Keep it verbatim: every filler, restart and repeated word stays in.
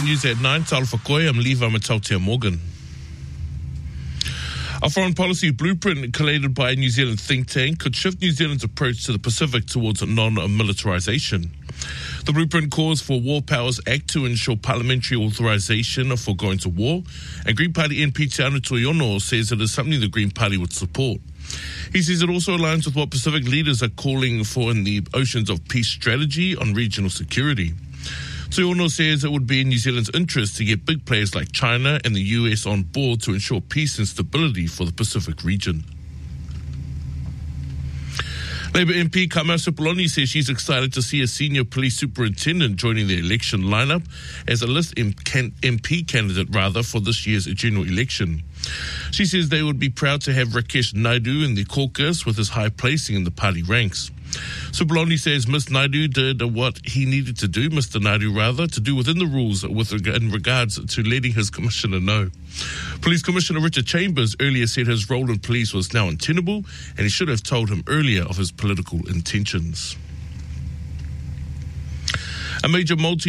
news at nine. Ta'ala whakoe, I'm Levi Matautia Morgan. A foreign policy blueprint collated by a New Zealand think tank could shift New Zealand's approach to the Pacific towards non-militarisation. The blueprint calls for War Powers Act to ensure parliamentary authorisation for going to war, and Green Party M P Te Anu Toyono says it is something the Green Party would support. He says it also aligns with what Pacific leaders are calling for in the Oceans of Peace strategy on regional security. Toyono says it would be in New Zealand's interest to get big players like China and the U S on board to ensure peace and stability for the Pacific region. Labour M P Kamau Supoloni says she's excited to see a senior police superintendent joining the election lineup as a list M P candidate rather for this year's general election. She says they would be proud to have Rakesh Naidu in the caucus with his high placing in the party ranks. Supoloni says Mister Naidu did what he needed to do, Mister Naidu rather, to do within the rules with reg- in regards to letting his commissioner know. Police Commissioner Richard Chambers earlier said his role in police was now untenable and he should have told him earlier of his political intentions. A major multi